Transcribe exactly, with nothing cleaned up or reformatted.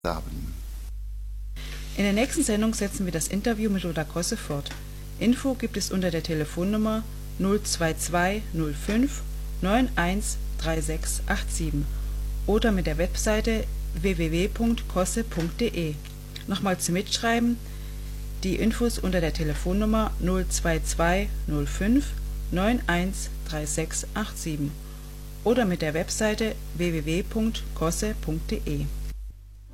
haben. In der nächsten Sendung setzen wir das Interview mit Lothar Grosse fort. Info gibt es unter der Telefonnummer null zwei zwei null fünf neun eins drei sechs acht sieben oder mit der Webseite w w w punkt kosse punkt de. Nochmal zum Mitschreiben: die Infos unter der Telefonnummer null zwei zwei null fünf neun eins drei sechs acht sieben oder mit der Webseite w w w punkt kosse punkt de.